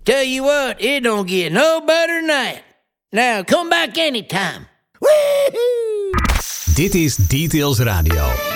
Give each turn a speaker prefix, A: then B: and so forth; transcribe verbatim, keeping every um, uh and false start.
A: Tell you what, it don't get no better than that. Now, come back anytime. Woo-hoo!
B: Dit is Details Radio.